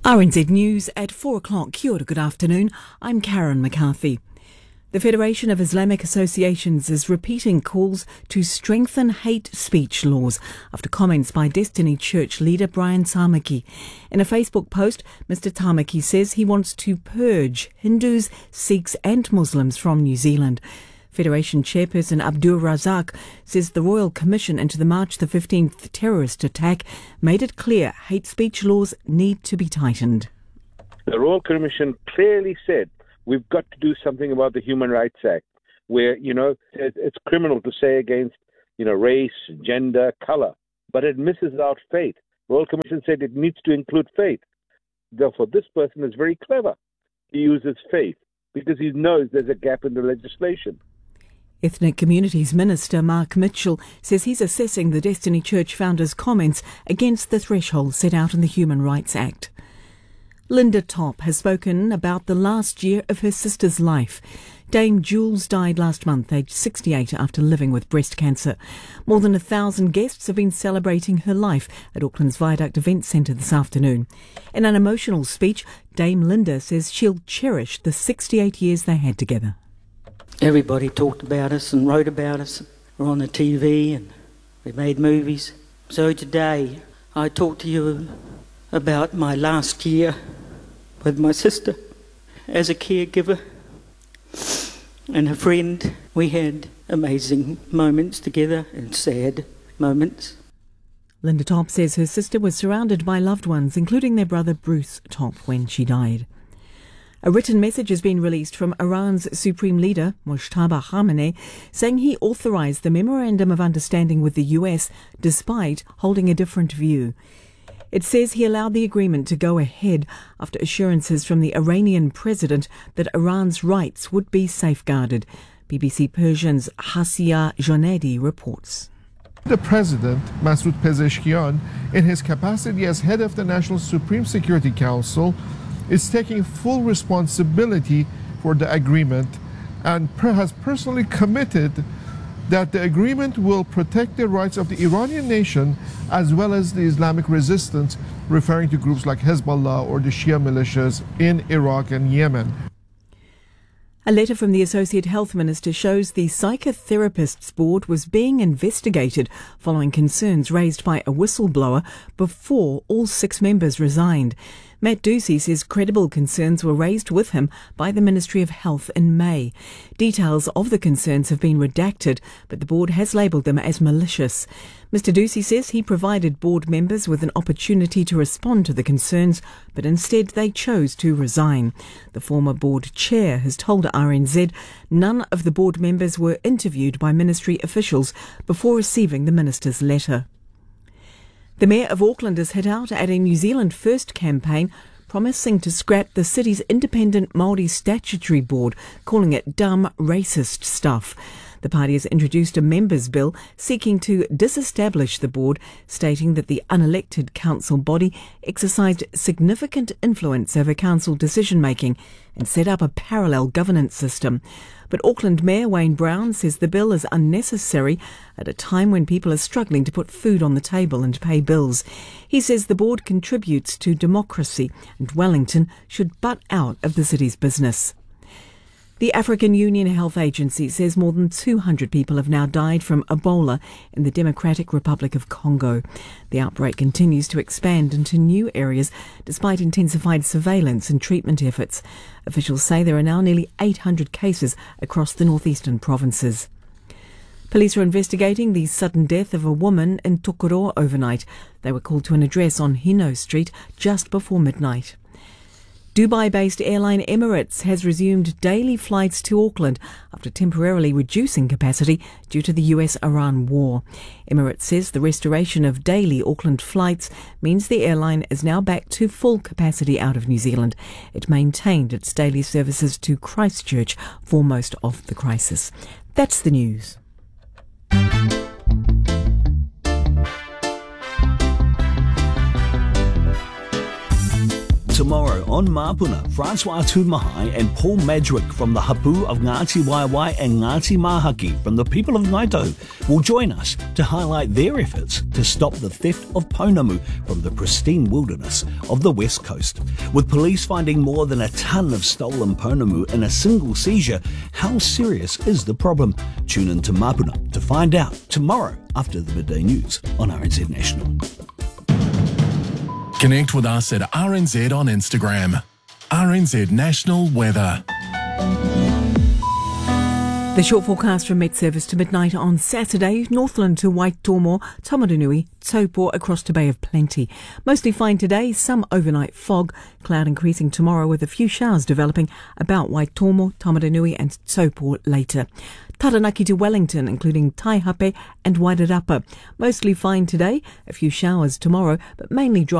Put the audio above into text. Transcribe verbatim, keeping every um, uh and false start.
R N Z News at four o'clock. Kia ora, good afternoon. I'm Karen McCarthy. The Federation of Islamic Associations is repeating calls to strengthen hate speech laws after comments by Destiny Church leader Brian Tamaki. In a Facebook post, Mister Tamaki says he wants to purge Hindus, Sikhs and Muslims from New Zealand. Federation Chairperson Abdul Razak says the Royal Commission into the March the fifteenth terrorist attack made it clear hate speech laws need to be tightened. The Royal Commission clearly said we've got to do something about the Human Rights Act, where, you know, it's criminal to say against, you know, race, gender, color, but it misses out faith. The Royal Commission said it needs to include faith. Therefore, this person is very clever. He uses faith because he knows there's a gap in the legislation. Ethnic Communities Minister Mark Mitchell says he's assessing the Destiny Church founder's comments against the threshold set out in the Human Rights Act. Linda Top has spoken about the last year of her sister's life. Dame Jules died last month, aged sixty-eight, after living with breast cancer. More than a thousand guests have been celebrating her life at Auckland's Viaduct Event Centre this afternoon. In an emotional speech, Dame Linda says she'll cherish the sixty-eight years they had together. Everybody talked about us and wrote about us. We're on the T V and we made movies. So today I talk to you about my last year with my sister as a caregiver and a friend. We had amazing moments together and sad moments. Linda Top says her sister was surrounded by loved ones, including their brother Bruce Top, when she died. A written message has been released from Iran's Supreme Leader, Mojtaba Khamenei, saying he authorized the Memorandum of Understanding with the U S despite holding a different view. It says he allowed the agreement to go ahead after assurances from the Iranian president that Iran's rights would be safeguarded. B B C Persian's Hasia Jonedi reports. The President, Masoud Pezeshkian, in his capacity as head of the National Supreme Security Council, is taking full responsibility for the agreement and has personally committed that the agreement will protect the rights of the Iranian nation as well as the Islamic resistance, referring to groups like Hezbollah or the Shia militias in Iraq and Yemen. A letter from the Associate Health Minister shows the Psychotherapists Board was being investigated following concerns raised by a whistleblower before all six members resigned. Matt Ducey says credible concerns were raised with him by the Ministry of Health in May. Details of the concerns have been redacted, but the board has labelled them as malicious. Mister Ducey says he provided board members with an opportunity to respond to the concerns, but instead they chose to resign. The former board chair has told R N Z none of the board members were interviewed by ministry officials before receiving the minister's letter. The Mayor of Auckland has hit out at a New Zealand First campaign promising to scrap the city's independent Māori statutory board, calling it dumb, racist stuff. The party has introduced a members' bill seeking to disestablish the board, stating that the unelected council body exercised significant influence over council decision-making and set up a parallel governance system. But Auckland Mayor Wayne Brown says the bill is unnecessary at a time when people are struggling to put food on the table and pay bills. He says the board contributes to democracy and Wellington should butt out of the city's business. The African Union Health Agency says more than two hundred people have now died from Ebola in the Democratic Republic of Congo. The outbreak continues to expand into new areas despite intensified surveillance and treatment efforts. Officials say there are now nearly eight hundred cases across the northeastern provinces. Police are investigating the sudden death of a woman in Tokoroa overnight. They were called to an address on Hino Street just before midnight. Dubai-based airline Emirates has resumed daily flights to Auckland after temporarily reducing capacity due to the U S-Iran war. Emirates says the restoration of daily Auckland flights means the airline is now back to full capacity out of New Zealand. It maintained its daily services to Christchurch for most of the crisis. That's the news. Tomorrow on Mapuna, Francois Tumahai and Paul Madrick from the Hapu of Ngāti Waiwai and Ngāti Mahaki from the people of Ngaito will join us to highlight their efforts to stop the theft of pounamu from the pristine wilderness of the West Coast. With police finding more than a ton of stolen pounamu in a single seizure, how serious is the problem? Tune in to Mapuna to find out tomorrow after the midday news on R N Z National. Connect with us at R N Z on Instagram. R N Z National Weather. The short forecast from Met Service to midnight on Saturday, Northland to Waitomo, Tamaranui, Taupo across to Bay of Plenty. Mostly fine today, some overnight fog, cloud increasing tomorrow with a few showers developing about Waitomo, Tamaranui and Taupo later. Taranaki to Wellington, including Taihape and Wairarapa. Mostly fine today, a few showers tomorrow, but mainly dry.